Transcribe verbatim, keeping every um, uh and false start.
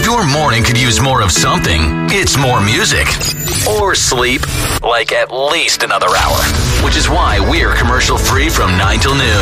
your morning could use more of something, it's more music. Or sleep, like at least another hour. Which is why we're commercial free from nine till noon.